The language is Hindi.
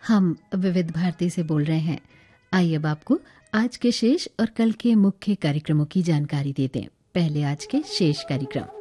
हम विविध भारती से बोल रहे हैं। आइए अब आपको आज के शेष और कल के मुख्य कार्यक्रमों की जानकारी देते हैं। पहले आज के शेष कार्यक्रम।